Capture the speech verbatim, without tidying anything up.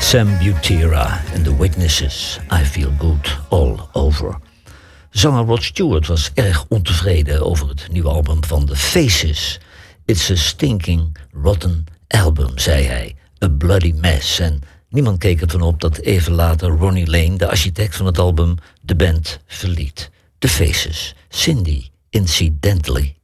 Sam Butera en The Witnesses, I Feel Good All Over. Zanger Rod Stewart was erg ontevreden over het nieuwe album van The Faces. It's a stinking, rotten album, zei hij. A bloody mess. En niemand keek ervan op dat even later Ronnie Lane, de architect van het album, de band verliet. The Faces, Cindy, Incidentally.